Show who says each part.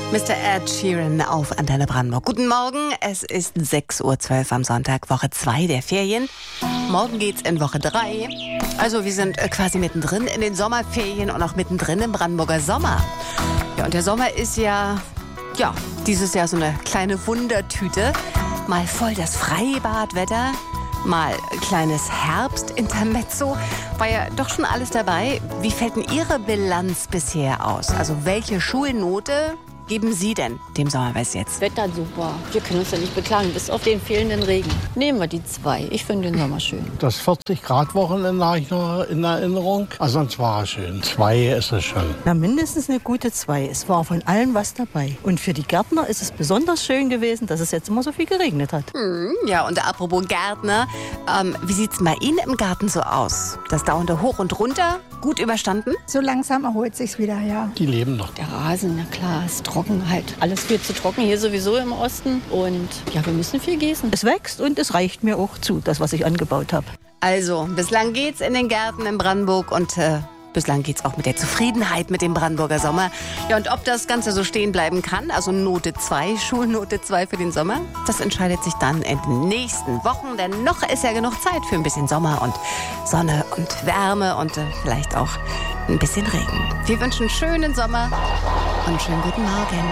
Speaker 1: Mr. Ed Sheeran auf Antenne Brandenburg. Guten Morgen, es ist 6:12 Uhr am Sonntag, Woche 2 der Ferien. Morgen geht's in Woche 3. Also wir sind quasi mittendrin in den Sommerferien und auch mittendrin im Brandenburger Sommer. Ja, und der Sommer ist ja, dieses Jahr so eine kleine Wundertüte. Mal voll das Freibadwetter, mal kleines Herbstintermezzo. War ja doch schon alles dabei. Wie fällt denn Ihre Bilanz bisher aus? Also welche Schulnote geben Sie denn dem Sommerfest jetzt?
Speaker 2: Wetter super. Wir können uns ja nicht beklagen, bis auf den fehlenden Regen. Nehmen wir die 2. Ich finde den Sommer schön.
Speaker 3: Das 40-Grad-Wochenende habe ich noch in Erinnerung. Also sonst war es schön. 2 ist es schon.
Speaker 4: Na, mindestens eine gute 2. Es war von allem was dabei. Und für die Gärtner ist es besonders schön gewesen, dass es jetzt immer so viel geregnet hat.
Speaker 1: Ja, und apropos Gärtner, wie sieht's bei Ihnen im Garten so aus? Das dauernde Hoch und Runter gut überstanden?
Speaker 5: So langsam erholt sich's wieder, ja.
Speaker 3: Die leben noch.
Speaker 2: Der Rasen, na klar, ist trocken halt. Alles viel zu trocken, hier sowieso im Osten. Und ja, wir müssen viel gießen.
Speaker 4: Es wächst und es reicht mir auch zu, das, was ich angebaut habe.
Speaker 1: Also, bislang geht's in den Gärten in Brandenburg und bislang geht's auch mit der Zufriedenheit mit dem Brandenburger Sommer. Ja, und ob das Ganze so stehen bleiben kann, also Note 2, Schulnote 2 für den Sommer, das entscheidet sich dann in den nächsten Wochen, denn noch ist ja genug Zeit für ein bisschen Sommer und Sonne und Wärme und vielleicht auch ein bisschen Regen. Wir wünschen schönen Sommer und schönen guten Morgen.